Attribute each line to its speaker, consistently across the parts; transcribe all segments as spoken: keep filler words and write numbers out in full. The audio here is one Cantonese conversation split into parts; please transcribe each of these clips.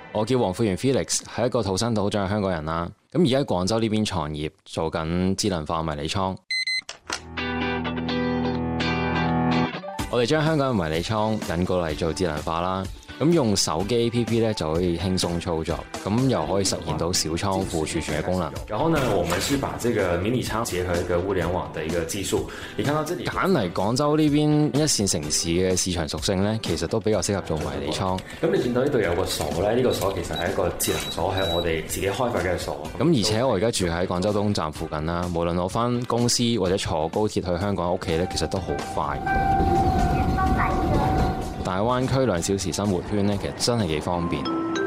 Speaker 1: 我叫黃富源 Felix， 係一個土生土長嘅香港人啦。咁而家喺廣州呢邊創業，做緊智能化迷你倉。我哋將香港嘅迷你倉引過嚟做智能化啦。咁用手機 A P P 咧就可以輕鬆操作，咁又可以實現到小倉庫儲存嘅功能。然後呢，我們是把這個迷你倉結合一個物聯網的一個技術。你看到這裡揀嚟廣州呢邊一線城市嘅市場屬性咧，其實都比較適合做迷你倉。咁你見到呢度有個鎖咧，呢個鎖其實係一個智能鎖，係我哋自己開發嘅鎖。咁而且我而家住喺廣州東站附近啦，無論我返公司或者坐高鐵去香港屋企咧，其實都好快。大灣區兩小時生活圈咧，其實真係幾方便。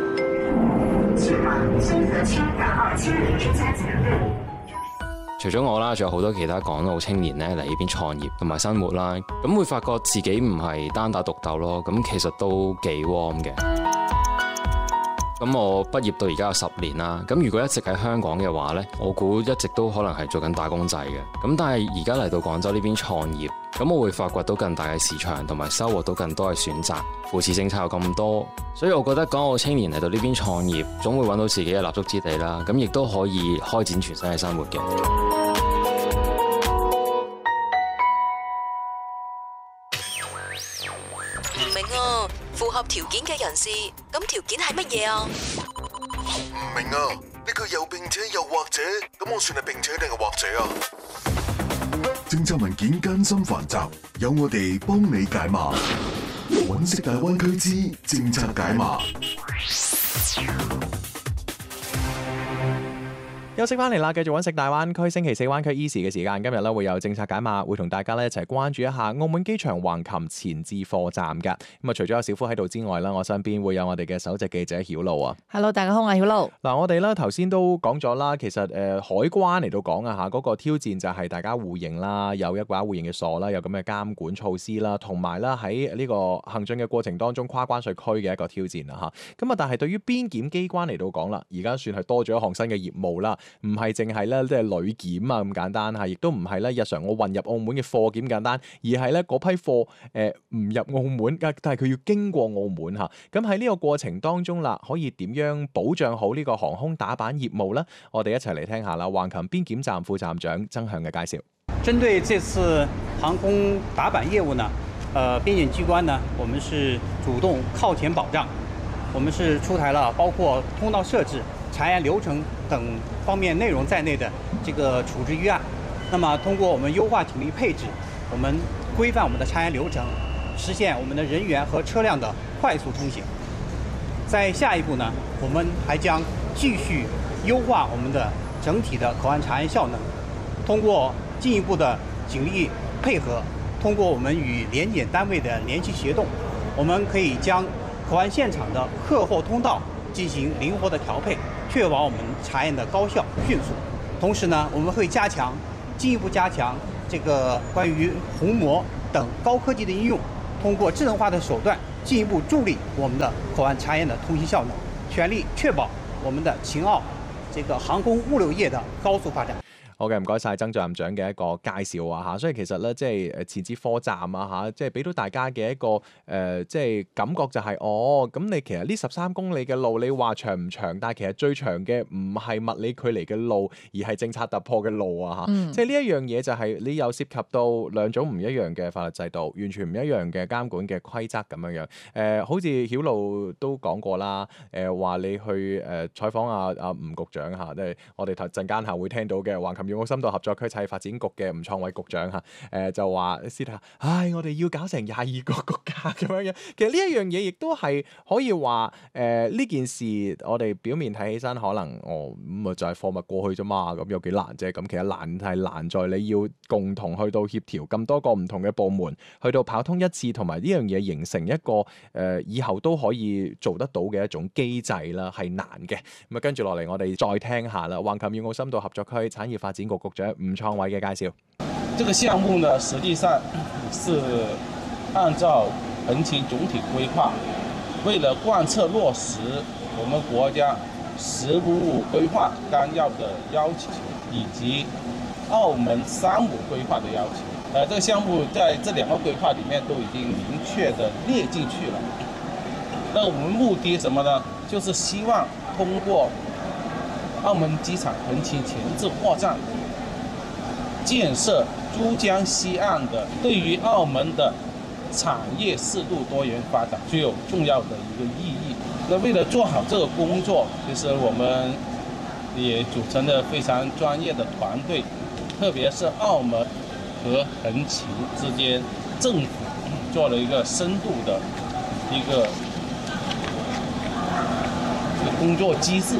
Speaker 1: 除咗我啦，仲有好多其他港澳青年咧嚟呢邊創業同埋生活啦，咁會發覺自己唔係單打獨鬥咯，咁其實都幾 warm 嘅。咁我畢業到而家有十年啦，咁如果一直喺香港嘅話呢，我估一直都可能係做緊打工仔嘅。咁但係而家嚟到廣州呢邊創業，咁我會發掘到更大嘅市場，同埋收穫到更多嘅選擇。扶持政策有咁多，所以我覺得港澳青年嚟到呢邊創業，總會揾到自己嘅立足之地啦。咁亦都可以開展全新嘅生活嘅。
Speaker 2: 唔明啊，符合條件嘅人士，咁條件係乜嘢啊？
Speaker 3: 唔明啊，呢個又並且又或者，咁我算係並且定係或者啊？政策文件艱辛繁雜，有我哋幫你解碼。揾食大灣區之政策解碼。
Speaker 4: 休息翻嚟啦，繼續揾食大灣區。星期四灣區 Easy 嘅時間，今日咧會有政策解碼，會同大家咧一齊關注一下澳門機場橫琴前置貨站嘅。咁啊，除咗有小夫喺度之外啦，我身邊會有我哋嘅首席記者曉露啊。
Speaker 5: Hello， 大家好，我係曉露。
Speaker 4: 嗱，我哋咧頭先都講咗啦，其實誒、呃、海關嚟到講啊嚇，嗰個挑戰就係大家互認啦，有一把互認嘅鎖啦，有咁嘅監管措施啦，同埋啦喺呢個行進嘅過程當中跨關稅區嘅一個挑戰啦嚇。咁啊，但係對於邊檢機關嚟到講啦，而家算係多咗一項新嘅業務啦。唔係淨係咧，即係旅檢啊咁簡單嚇，亦都唔係咧日常我運入澳門嘅貨檢簡單，而係咧嗰批貨誒唔入澳門，但係佢要經過澳門嚇。咁喺呢個過程當中啦，可以點樣保障好呢個航空打板業務呢？我哋一齊嚟聽下啦。橫琴邊檢站副站長曾向嘅介紹。
Speaker 6: 針對這次航空打板業務呢，呃，邊檢機關呢，我們是主動靠前保障，我們是出台了包括通道設置、查驗流程等方面內容在內的這個處置預案。那麼通過我們優化警力配置，我們規範我們的查驗流程，實現我們的人員和車輛的快速通行。在下一步呢，我們還將繼續優化我們的整體的口岸查驗效能，通過進一步的警力配合，通過我們與聯檢單位的聯繫協動，我們可以將口岸現場的客貨通道進行靈活的調配，確保我們查驗的高效迅速。同時呢，我們會加強，進一步加強這個關於虹膜等高科技的應用，通過智能化的手段進一步助力我們的口岸查驗的通行效能，全力確保我們的秦澳這個航空物流業的高速發展。
Speaker 4: 好嘅，唔該晒曾站長嘅一個介紹啊嚇，所以其實咧即係誒前置貨站啊嚇，即係俾到大家嘅一個誒、呃、即係感覺就係、是、哦，咁你其實呢十三公里嘅路你話長唔長，但係其實最長嘅唔係物理距離嘅路，而係政策突破嘅路啊嚇，嗯、即係呢一樣嘢就係你有涉及到兩種唔一樣嘅法律制度，完全唔一樣嘅監管嘅規則咁樣樣。誒、呃，好似曉露都講過啦，誒、呃、話你去誒、呃、採訪阿阿吳局長嚇，即係我哋頭陣間下會聽到嘅橫琴粵澳深度合作區產業發展局嘅吳創偉局長嚇，誒、呃、就話私底下，唉，我哋要搞成廿二個國家咁樣樣。其實呢一樣嘢亦都係可以話，誒呢件事我哋表面睇起身可能哦咁啊就係貨物過去啫嘛，咁有幾難啫？咁其實難係難在你要共同去到協調咁多個唔同嘅部門，去到跑通一次，同埋呢樣嘢形成一個誒、呃、以後都可以做得到嘅一種機制啦，係難嘅。咁啊跟住落嚟，我哋再聽下啦，橫琴粵澳深度合作區產業發展局局長吳創偉嘅介紹。
Speaker 7: 這個項目呢，實際上是按照橫琴總體規劃，為了貫徹落實我們國家“十五五”規劃綱要的要求，以及澳門“三五”規劃的要求。呃，這個項目在這兩個規劃裡面都已經明確的列進去了。那我們目的什麼呢？ 就是希望通过澳门机场横琴前置货站建设珠江西岸的，对于澳门的产业适度多元发展具有重要的一个意义。那为了做好这个工作，其实我们也组成了非常专业的团队，特别是澳门和横琴之间，政府做了一个深度的一个工作机制，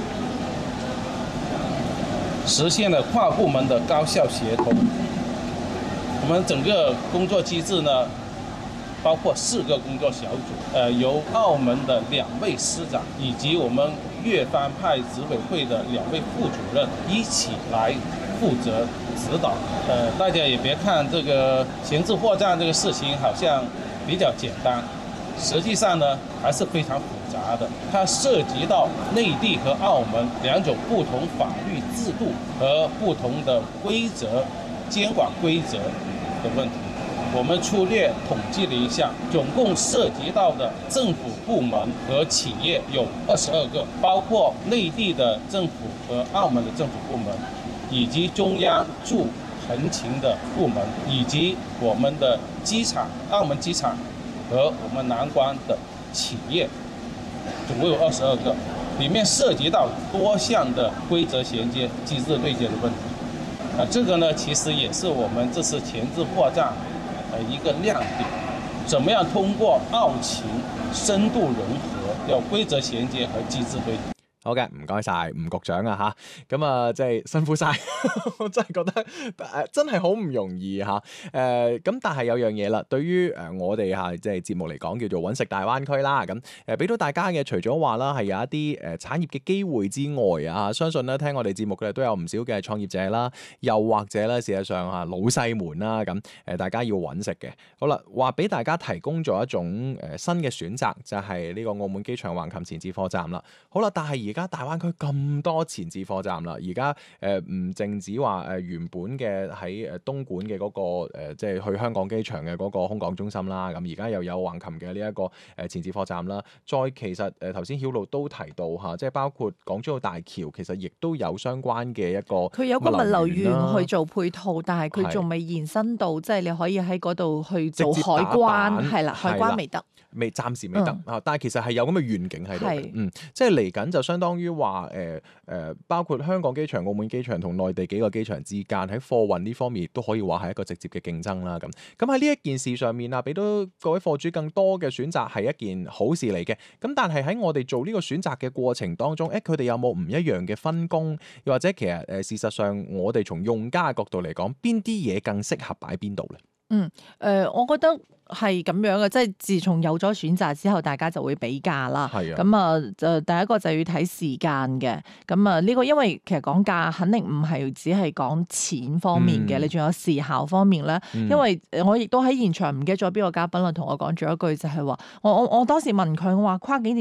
Speaker 7: 实现了跨部门的高效协同。我们整个工作机制呢，包括四个工作小组，呃，由澳门的两位师长以及我们粤方派执委会的两位副主任一起来负责指导。呃，大家也别看这个前置货站这个事情好像比较简单，实际上呢还是非常复杂的。它涉及到内地和澳门两种不同法律制度和不同的规则、监管规则的问题。我们粗略统计了一下，总共涉及到的政府部门和企业有二十二个，包括内地的政府和澳门的政府部门，以及中央驻横琴的部门，以及我们的机场、澳门机场和我们南关的企业，总共有二十二个，里面涉及到多项的规则衔接、机制对接的问题。啊，这个呢，其实也是我们这次前置货站呃一个亮点，怎么样通过澳琴深度融合，有規則銜接和機制對。
Speaker 4: 好嘅，唔該晒吳局長啊嚇，咁啊即係辛苦晒，我真係覺得誒、呃、真係好唔容易嚇誒，咁、呃、但係有樣嘢啦，對於誒、呃、我哋嚇即係節目嚟講叫做揾食大灣區啦，咁誒俾到大家嘅除咗話啦係有一啲誒、呃、產業嘅機會之外啊，相信咧聽我哋節目嘅都有唔少嘅創業者啦，又或者咧事實上嚇老細們啦，咁誒、呃、大家要揾食嘅。好啦，話俾大家提供咗一種誒、呃、新嘅選擇，就係、是、呢個澳門機場橫琴前置貨站啦。好啦，但係而家大灣區咁多前置貨站啦，而家誒唔淨止話誒原本嘅喺誒東莞嘅嗰、那個、呃、即係去香港機場嘅嗰個空港中心啦，咁而家又有橫琴嘅呢一個誒前置貨站啦。再其實誒頭先曉露都提到嚇，即係包括港珠澳大橋，其實亦都有相關嘅一個
Speaker 5: 佢有個物流園去做配套，但係佢仲未延伸到，即係你可以喺嗰度去做海關，係啦，海關未得。
Speaker 4: 未暫時未得啊！嗯、但係其實係有咁嘅願景喺度嘅，嗯，即係嚟緊就相當於話誒誒，包括香港機場、澳門機場同內地幾個機場之間喺貨運呢方面，亦都可以話係一個直接嘅競爭啦。咁咁喺呢一件事上面啊，俾到各位貨主更多嘅選擇係一件好事嚟嘅。咁但係喺我哋做呢個選擇嘅過程當中，誒佢哋有冇唔一樣嘅分工？又或者其實誒、呃、事實上，我哋從用家嘅角度嚟講，邊啲嘢更適合擺邊度咧？
Speaker 5: 嗯，誒、呃，我覺得係咁樣嘅，即係自從有咗選擇之後，大家就會比價啦。係啊，咁啊，就第一個就要睇時間嘅。咁啊，呢個因為其實講價肯定唔係只係講錢方面嘅，嗯、你仲有時效方面咧。嗯、因為我亦都喺現場唔記得咗邊個嘉賓啦，同我講咗一句就係話，我我我當時問佢，我話跨境